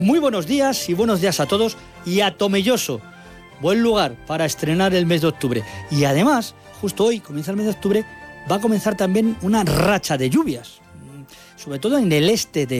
Muy buenos días y buenos días a todos y a Tomelloso, buen lugar para estrenar el mes de octubre. Y además, justo hoy comienza el mes de octubre, va a comenzar también una racha de lluvias, sobre todo en el este de